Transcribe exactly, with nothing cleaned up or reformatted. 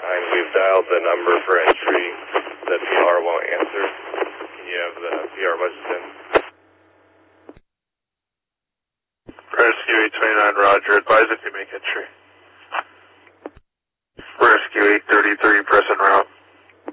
We've dialed the number for entry. The P R won't answer. Can you have the P R budget in? Rescue eight twenty-nine, Roger. Advise if you make entry. Rescue eight thirty-three, press and